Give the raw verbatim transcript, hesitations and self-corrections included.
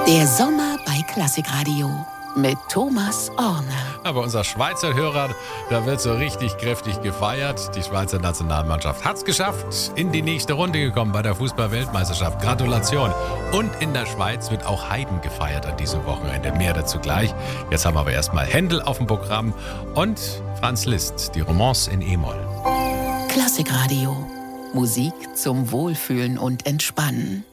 Der Sommer bei Klassikradio mit Thomas Orner. Aber unser Schweizer Hörer, da wird so richtig kräftig gefeiert. Die Schweizer Nationalmannschaft hat's geschafft, in die nächste Runde gekommen bei der Fußball-Weltmeisterschaft. Gratulation. Und in der Schweiz wird auch Haydn gefeiert an diesem Wochenende. Mehr dazu gleich. Jetzt haben wir aber erstmal Händel auf dem Programm und Franz Liszt, die Romance in E-Moll. Klassikradio. Musik zum Wohlfühlen und Entspannen.